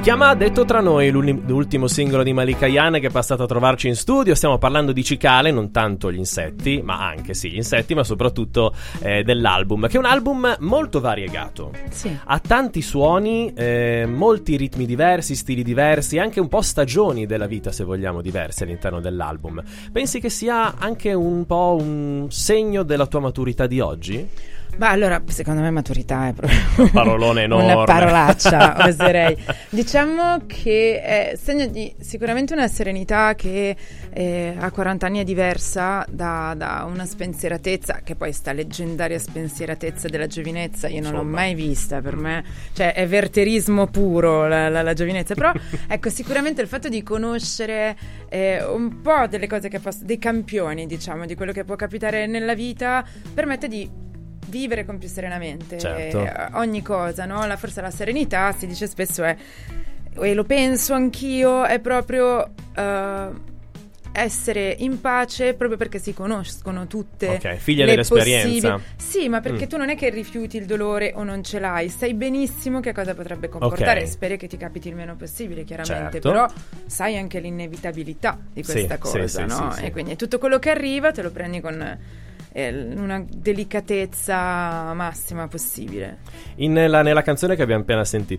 chiama Detto tra noi, l'ultimo singolo di Malika Ayane che è passato a trovarci in studio. Stiamo parlando di cicale, non tanto gli insetti, ma anche sì gli insetti, ma soprattutto dell'album, che è un album molto variegato. Sì. Ha tanti suoni, molti ritmi diversi, stili diversi, anche un po' stagioni della vita, se vogliamo, diverse all'interno dell'album. Pensi che sia anche un po' un segno della tua maturità di oggi? Ma allora, secondo me maturità è proprio un parolone enorme, una parolaccia, oserei. Diciamo che è segno di sicuramente una serenità che a 40 anni è diversa da una spensieratezza, che poi sta leggendaria spensieratezza della giovinezza io non l'ho mai vista. Per me, cioè, è verterismo puro la giovinezza. Però ecco, sicuramente il fatto di conoscere un po' delle cose che dei campioni, diciamo, di quello che può capitare nella vita, permette di vivere con più serenamente, certo. Ogni cosa, no? Forse la serenità, si dice spesso, e lo penso anch'io, è proprio essere in pace, proprio perché si conoscono tutte figlia le dell'esperienza. Sì, ma perché tu non è che rifiuti il dolore o non ce l'hai, sai benissimo che cosa potrebbe comportare, e speri che ti capiti il meno possibile, chiaramente, certo. Però sai anche l'inevitabilità di questa cosa, no? Sì. E quindi tutto quello che arriva te lo prendi con una delicatezza massima possibile. Nella canzone che abbiamo appena sentito,